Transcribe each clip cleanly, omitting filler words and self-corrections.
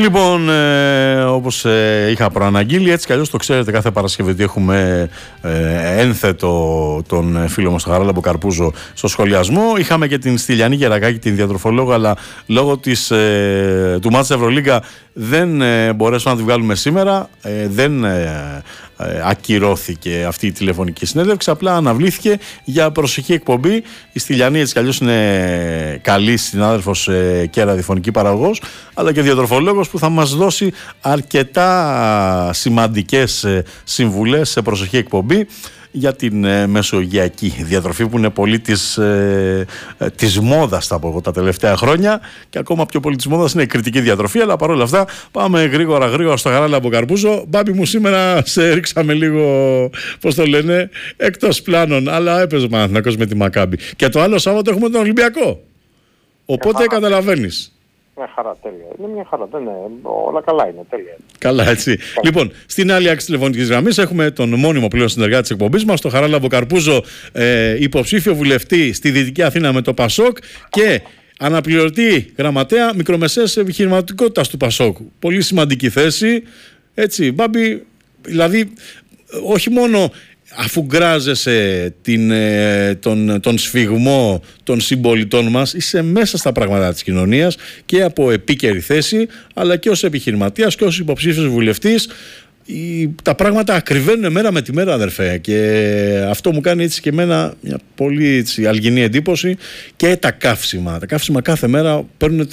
Λοιπόν, όπως είχα προαναγγείλει, έτσι κι αλλιώς το ξέρετε, κάθε Παρασκευή ότι έχουμε ένθετο τον φίλο μας τον Χαράλαμπο Καρπούζο στο σχολιασμό. Είχαμε και την Στυλιανή Γερακάκη, την διατροφολόγο, αλλά λόγω του μάτσα Ευρωλίγκα δεν μπορέσαμε να τη βγάλουμε σήμερα. Δεν ακυρώθηκε αυτή η τηλεφωνική συνέντευξη, απλά αναβλήθηκε για προσεχή εκπομπή. Η Στυλιανή έτσι κι αλλιώς είναι καλή συνάδελφος και ραδιοφωνική παραγωγός, αλλά και διατροφολόγος που θα μας δώσει αρκετά σημαντικές συμβουλές σε προσεχή εκπομπή για την μεσογειακή διατροφή, που είναι πολύ της μόδας, θα πω εγώ, τα τελευταία χρόνια, και ακόμα πιο πολύ της μόδας είναι η κριτική διατροφή. Αλλά παρόλα αυτά πάμε γρήγορα στο Χαράλαμπο Καρπούζο. Μπάμπη μου, σήμερα σε ρίξαμε λίγο, πώς το λένε, εκτός πλάνων, αλλά έπαιζε ο Παναθηναϊκός με τη Μακάμπι και το άλλο Σάββατο έχουμε τον Ολυμπιακό, οπότε καταλαβαίνεις. Μια χαρά, τέλεια. Είναι μια χαρά, δεν είναι, όλα καλά είναι, τέλεια. Καλά, έτσι. Λοιπόν, στην άλλη άκρη τηλεφωνικής γραμμής έχουμε τον μόνιμο πλέον συνεργάτη της εκπομπής μας, τον Χαράλαμπο Καρπούζο, υποψήφιο βουλευτή στη Δυτική Αθήνα με το ΠΑΣΟΚ και αναπληρωτή γραμματέα μικρομεσαίας επιχειρηματικότητας του ΠΑΣΟΚ. Πολύ σημαντική θέση, έτσι, Μπάμπη, δηλαδή όχι μόνο αφού γκράζεσαι τον σφιγμό των συμπολιτών μας, είσαι μέσα στα πράγματα της κοινωνίας και από επίκαιρη θέση, αλλά και ως επιχειρηματίας και ως υποψήφιος βουλευτής. Τα πράγματα ακριβένουν μέρα με τη μέρα, αδερφέ, και αυτό μου κάνει έτσι και εμένα μια πολύ έτσι αλγινή εντύπωση. Και τα καύσιμα κάθε μέρα παίρνουν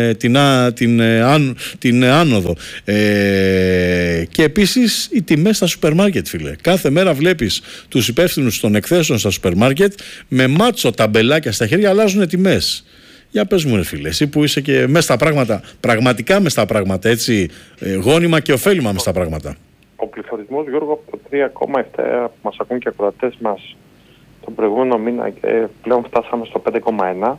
την άνοδο, και επίσης οι τιμές στα σούπερ μάρκετ, φίλε. Κάθε μέρα βλέπεις τους υπεύθυνους των εκθέσεων στα σούπερ μάρκετ με μάτσο ταμπελάκια στα χέρια, αλλάζουν τιμές. Για πες μου, ρε φίλε, εσύ που είσαι και μέσα στα πράγματα, πραγματικά μέσα στα πράγματα, έτσι, γόνιμα και ωφέλιμα μέσα στα πράγματα. Ο πληθωρισμός, Γιώργο, από το 3,7 που μας ακούν και οι ακροατές μας τον προηγούμενο μήνα, πλέον φτάσαμε στο 5,1.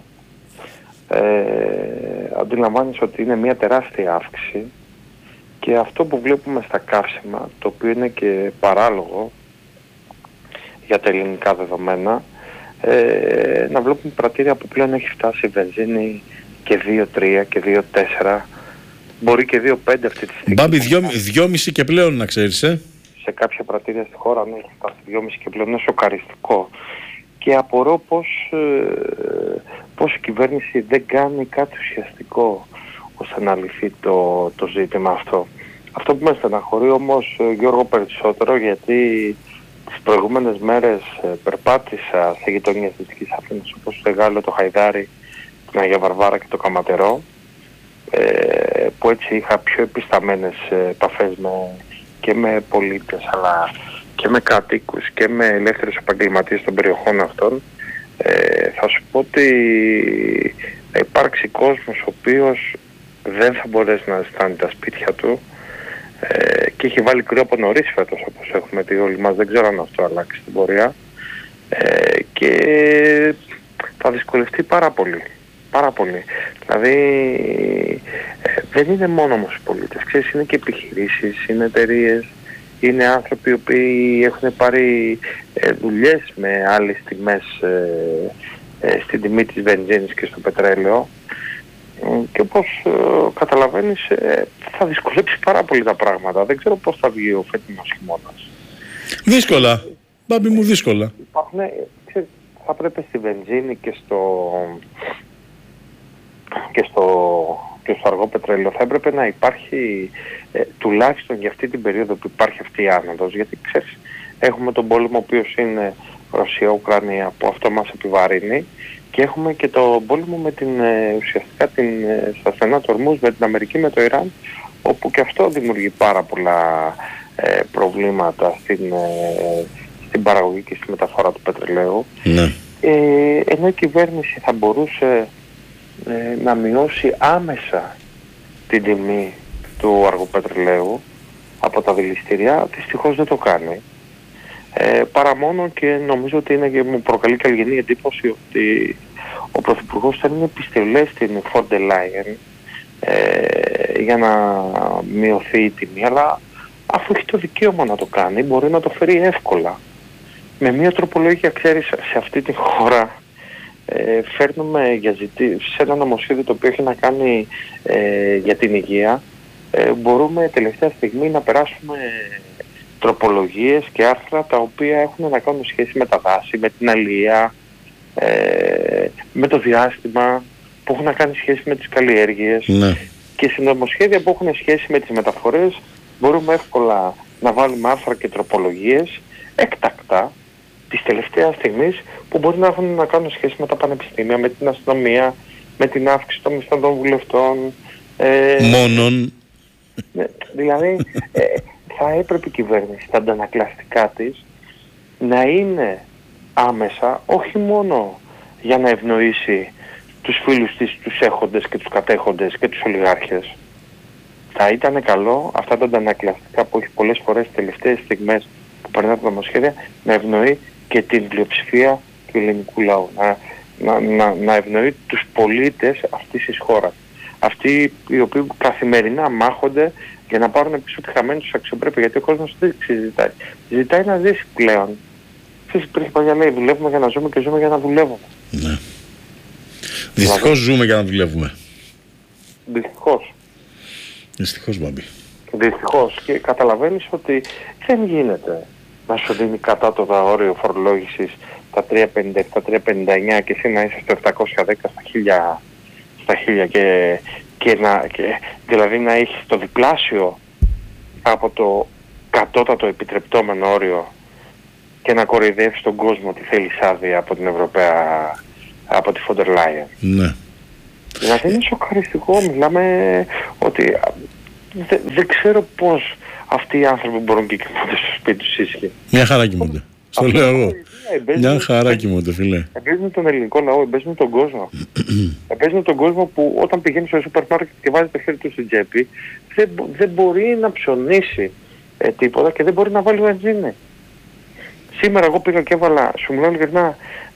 Αντιλαμβάνεις ότι είναι μια τεράστια αύξηση, και αυτό που βλέπουμε στα καύσιμα, το οποίο είναι και παράλογο για τα ελληνικά δεδομένα, να βλέπουμε πρατήρια που πλέον έχει φτάσει η βενζίνη και 2,3 και 2,4, μπορεί και 2,5 αυτή τη στιγμή. Μπάμπη, 2,5 και πλέον, να ξέρεις, σε κάποια πρατήρια στη χώρα, ναι, έχει φτάσει 2,5 και πλέον, είναι σοκαριστικό. Και απορώ πως η κυβέρνηση δεν κάνει κάτι ουσιαστικό ώστε να λυθεί το ζήτημα αυτό. Αυτό που με στεναχωρεί όμως, Γιώργο, περισσότερο, γιατί τις προηγούμενες μέρες περπάτησα σε γειτονιές της Δυτικής Αθήνας, όπως το Γάλλο, το Χαϊδάρι, την Αγία Βαρβάρα και το Καματερό, που έτσι είχα πιο επισταμένες επαφές και με πολίτες, αλλά και με κατοίκους και με ελεύθερους επαγγελματίες των περιοχών αυτών. Θα σου πω ότι θα υπάρξει κόσμος ο οποίος δεν θα μπορέσει να ζητάνει τα σπίτια του, και έχει βάλει κρύο από νωρίς φέτος, όπως έχουμε πει όλοι μας. Δεν ξέρω αν αυτό αλλάξει στην πορεία, και θα δυσκολευτεί πάρα πολύ. Πάρα πολύ. Δηλαδή δεν είναι μόνο όμως οι πολίτες, ξέρεις, είναι και επιχειρήσεις, είναι εταιρείες, είναι άνθρωποι οι οποίοι έχουν πάρει δουλειές με άλλες τιμές στην τιμή της βενζίνης και στο πετρέλαιο, και όπως καταλαβαίνεις θα δυσκολέψει πάρα πολύ τα πράγματα. Δεν ξέρω πώς θα βγει ο φετινός χειμώνας. Δύσκολα, Μπάμπη μου, δύσκολα. Υπάρχουν, ξέρεις, θα πρέπει στη βενζίνη και στο αργό πετρέλαιο θα έπρεπε να υπάρχει τουλάχιστον για αυτή την περίοδο που υπάρχει αυτή η άνοδος, γιατί ξέρεις, έχουμε τον πόλεμο ο οποίος είναι Ρωσία-Ουκρανία, που αυτό μας επιβαρύνει, και έχουμε και τον πόλεμο με ουσιαστικά στα στενά του Ορμούζ με την Αμερική, με το Ιράν, όπου και αυτό δημιουργεί πάρα πολλά προβλήματα στην παραγωγή και στη μεταφορά του πετρελαίου. Ναι. Ενώ η κυβέρνηση θα μπορούσε να μειώσει άμεσα την τιμή του αργοπετρελαίου από τα δηληστήρια, δυστυχώς δεν το κάνει. Παρά μόνο, και νομίζω ότι είναι και μου προκαλεί και αλγινή εντύπωση, ότι ο Πρωθυπουργός στέλνει επιστολές στην von der Leyen για να μειωθεί η τιμή, αλλά αφού έχει το δικαίωμα να το κάνει, μπορεί να το φέρει εύκολα. Με μια τροπολογία, ξέρεις, σε αυτή τη χώρα φέρνουμε σε ένα νομοσχέδιο το οποίο έχει να κάνει για την υγεία, μπορούμε τελευταία στιγμή να περάσουμε τροπολογίες και άρθρα τα οποία έχουν να κάνουν σχέση με τα δάση, με την αλεία, με το διάστημα, που έχουν να κάνει σχέση με τις καλλιέργειες. Ναι. Και σε νομοσχέδια που έχουν σχέση με τις μεταφορές μπορούμε εύκολα να βάλουμε άρθρα και τροπολογίες έκτακτα της τελευταίας στιγμής που μπορεί να έχουν να κάνουν σχέση με τα πανεπιστήμια, με την αστυνομία, με την αύξηση των μισθών των βουλευτών. Μόνον. Δηλαδή θα έπρεπε η κυβέρνηση τα αντανακλαστικά της να είναι άμεσα, όχι μόνο για να ευνοήσει τους φίλους της, τους έχοντες και τους κατέχοντες και τους ολιγάρχες. Θα ήταν καλό αυτά τα αντανακλαστικά που έχει πολλές φορές τις τελευταίες στιγμές που περνά τα νομοσχέδια να ευνοεί και την πλειοψηφία του ελληνικού λαού. Να ευνοεί τους πολίτες αυτής της χώρας. Αυτοί οι οποίοι καθημερινά μάχονται για να πάρουν πίσω τη χαμένη τους αξιοπρέπεια, γιατί ο κόσμος δεν συζητάει. Ζητάει να ζήσει πλέον. Ξέρεις, υπήρχε παλιά λέει, δουλεύουμε για να ζούμε και ζούμε για να δουλεύουμε. Ναι. Δυστυχώς ζούμε για να δουλεύουμε. Δυστυχώς. Δυστυχώς, Μπάμπη. Δυστυχώς. Και καταλαβαίνεις ότι δεν γίνεται να σου δίνει κατώτατο όριο φορολόγησης τα 3,50, τα 3,59 και εσύ να είσαι στο 710 στα 1000 και δηλαδή να έχεις το διπλάσιο από το κατώτατο επιτρεπτόμενο όριο και να κοροϊδεύεις τον κόσμο ότι θέλεις άδεια από την Ευρωπαία, από τη Φόντερ Λάιεν. Ναι. Δηλαδή είναι σοκαριστικό, μιλάμε ότι δεν ξέρω πώς αυτοί οι άνθρωποι μπορούν και κοιμούνται στο σπίτι τους ήσυχοι. Μια χαρά κοιμούνται. Στο λέω εγώ. Μια χαρά κοιμούνται, φίλε. Εμπέζουν τον ελληνικό λαό, εμπέζουν τον κόσμο. Εμπέζουν τον κόσμο που όταν πηγαίνει στο σούπερ μάρκετ και βάζει το χέρι του στην τσέπη δεν μπορεί να ψωνίσει τίποτα και δεν μπορεί να βάλει βενζίνη. Σήμερα εγώ πήγα και έβαλα, σου μιλάω ειλικρινά,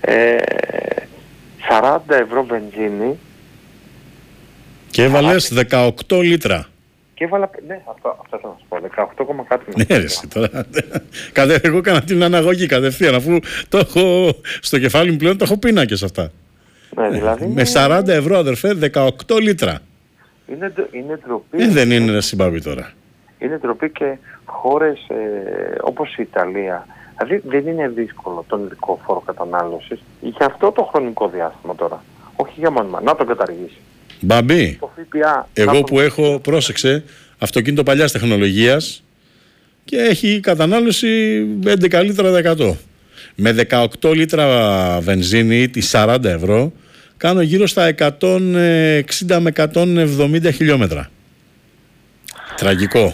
40 ευρώ βενζίνη. Και έβαλες 18 λίτρα. Και έβαλα, ναι, αυτό θα σας πω, 18, κάτι. Ναι, ρε, τώρα. Εγώ έκανα την αναγωγή κατευθείαν, αφού το έχω στο κεφάλι μου πλέον, το έχω πίνακες αυτά. Ναι, δηλαδή. Με 40 ευρώ, αδερφέ, 18 λίτρα. Είναι ντροπή. Δεν είναι συμπάβη τώρα. Είναι ντροπή και χώρες όπως η Ιταλία. Δηλαδή δεν είναι δύσκολο τον ειδικό φόρο κατανάλωσης για αυτό το χρονικό διάστημα τώρα. Όχι για μόνιμα. Να τον καταργήσει. Μπαμπή, εγώ που έχω, πρόσεξε, αυτοκίνητο παλιάς τεχνολογίας και έχει κατανάλωση 11 λίτρα 100. Με 18 λίτρα βενζίνη ή 40 ευρώ κάνω γύρω στα 160 με 170 χιλιόμετρα. Τραγικό.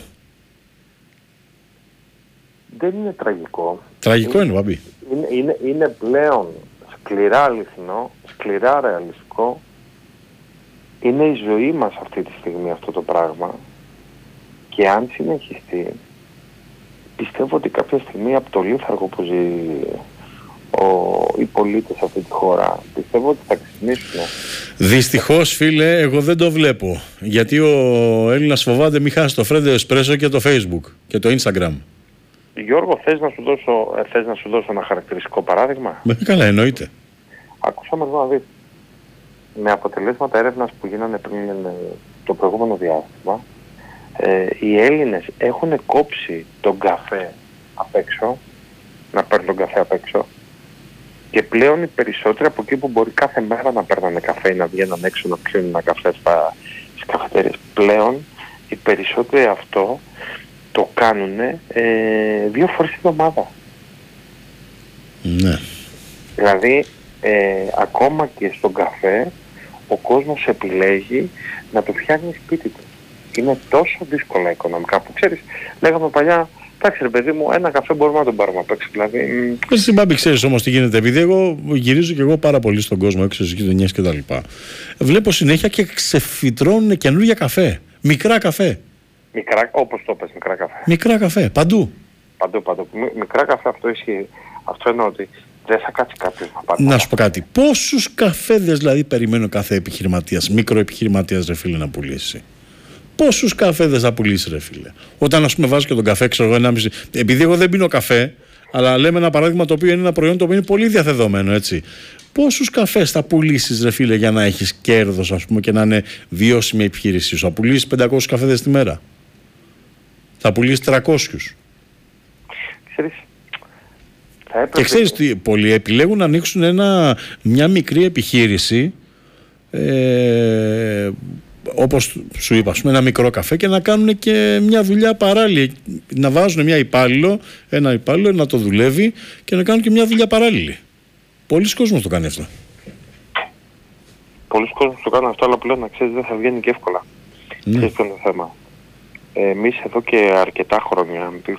Δεν είναι τραγικό. Τραγικό είναι, Μπαμπή. Είναι πλέον σκληρά αληθινό, σκληρά ρεαλιστικό. Είναι η ζωή μας αυτή τη στιγμή αυτό το πράγμα και αν συνεχιστεί πιστεύω ότι κάποια στιγμή από το λίθαργο που ζει οι πολίτες σε αυτή τη χώρα πιστεύω ότι θα ξυπνήσουν. Δυστυχώς, φίλε, εγώ δεν το βλέπω, γιατί ο Έλληνας φοβάται μη χάσει το Φρέντο Εσπρέσο και το Facebook και το Instagram. Γιώργο, θες να σου δώσω ένα χαρακτηριστικό παράδειγμα? Καλά, εννοείται. Ακούσαμε εδώ να δεις. Με αποτελέσματα έρευνας που γίνανε πριν το προηγούμενο διάστημα, οι Έλληνες έχουν κόψει τον καφέ απ' έξω, να παίρνουν τον καφέ απ' έξω και πλέον οι περισσότεροι από εκεί που μπορεί κάθε μέρα να παίρνανε καφέ ή να βγαίνουν έξω να πιούν ένα καφέ στις καφετέρειες, πλέον οι περισσότεροι αυτό το κάνουν 2 φορές την εβδομάδα. Ναι. Δηλαδή ακόμα και στον καφέ ο κόσμος επιλέγει να το φτιάχνει σπίτι του. Είναι τόσο δύσκολα οικονομικά που ξέρεις, λέγαμε παλιά, εντάξει ρε παιδί μου, ένα καφέ μπορούμε να τον πάρουμε απ' έξω. Δηλαδή. Στην Μπάμπη ξέρεις όμως τι γίνεται, επειδή εγώ γυρίζω και εγώ πάρα πολύ στον κόσμο έξω στις γειτονιές και τα λοιπά. Βλέπω συνέχεια και ξεφυτρώνουν καινούργια καφέ. Μικρά καφέ. Μικρά, όπως το πες, μικρά καφέ. Μικρά καφέ, παντού. Παντού. Μικρά καφέ αυτό ισχύει. Αυτό εννοώ ότι δεν θα κάτσει κάποιος να πάρει. Να σου πω κάτι. Πόσους καφέδες δηλαδή περιμένω κάθε επιχειρηματίας, μικροεπιχειρηματίας ρε φίλε να πουλήσει? Πόσους καφέδες θα πουλήσει ρε φίλε? Όταν ας πούμε βάζω και τον καφέ, ξέρω εγώ 1,5. Επειδή εγώ δεν πίνω καφέ, αλλά λέμε ένα παράδειγμα το οποίο είναι ένα προϊόν το οποίο είναι πολύ διαδεδομένο, έτσι. Πόσους καφές θα πουλήσεις ρε φίλε για να έχεις κέρδος, ας πούμε, και να είναι βιώσιμη η επιχείρησή σου? Θα πουλήσεις 500 καφέδες τη μέρα? Θα πουλήσει 300. Ξέρεις, θα έπρεπε... Και ξέρεις τι, πολλοί επιλέγουν να ανοίξουν μια μικρή επιχείρηση, όπως σου είπα, ένα μικρό καφέ, και να κάνουν και μια δουλειά παράλληλη. Να βάζουν ένα υπάλληλο να το δουλεύει και να κάνουν και μια δουλειά παράλληλη. Πολλοί κόσμος το κάνει αυτό. Πολλοί κόσμος το κάνουν αυτό, αλλά πλέον να ξέρεις δεν θα βγαίνει και εύκολα. Ναι. Ξέρεις ποιο είναι το θέμα. Εμείς εδώ και αρκετά χρόνια, 2023,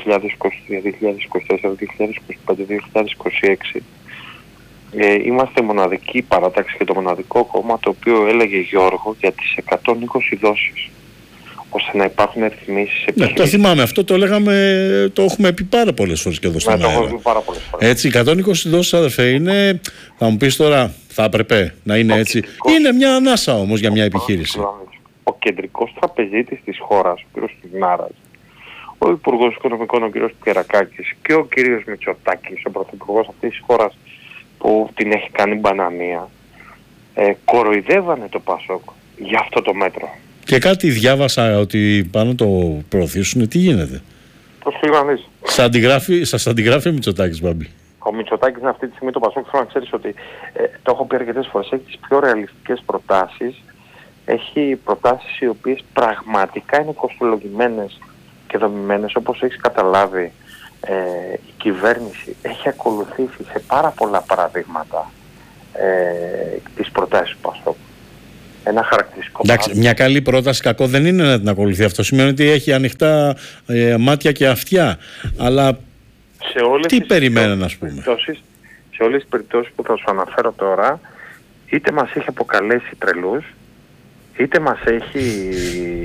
2024, 2025, 2026, είμαστε η μοναδική παράταξη και το μοναδικό κόμμα το οποίο έλεγε, Γιώργο, για τις 120 δόσεις, ώστε να υπάρχουν ρυθμίσεις. Ναι, το θυμάμαι, αυτό το λέγαμε, το έχουμε πει πάρα πολλές φορές και εδώ στην Ελλάδα. Ναι, το έχουμε πει πάρα πολλές φορές. Έτσι, 120 δόσεις, αδερφέ, είναι, θα μου πεις τώρα, θα έπρεπε να είναι έτσι. Είναι μια ανάσα όμως για μια επιχείρηση. Ο κεντρικός τραπεζίτης της χώρας, ο κ. Στουνάρας, ο Υπουργός Οικονομικών, ο κ. Πιερακάκης, και ο κ. Μητσοτάκης, ο Πρωθυπουργός αυτής της χώρας που την έχει κάνει μπανανία, κοροϊδεύανε το ΠΑΣΟΚ για αυτό το μέτρο. Και κάτι διάβασα ότι πάνω το προωθήσουν, τι γίνεται. Πώς το είπαν. Σας αντιγράφει ο Μητσοτάκης, Μπάμπη. Ο Μητσοτάκης είναι αυτή τη στιγμή το ΠΑΣΟΚ. Θέλω να ξέρεις ότι το έχω πει αρκετές φορές. Έχει τις πιο ρεαλιστικές προτάσεις. Έχει προτάσεις οι οποίες πραγματικά είναι κοστολογημένες και δομημένες. Όπως έχεις καταλάβει, η κυβέρνηση έχει ακολουθήσει σε πάρα πολλά παραδείγματα τις προτάσεις του ΠΑΣΟΚ. Ένα χαρακτηριστικό. Εντάξει, μια καλή πρόταση κακό δεν είναι να την ακολουθεί. Αυτό σημαίνει ότι έχει ανοιχτά μάτια και αυτιά. Αλλά τι περιμένουν, ας πούμε. Σε όλες τις περιπτώσεις που θα σου αναφέρω τώρα, είτε μας έχει αποκαλέσει τρελούς, είτε μας έχει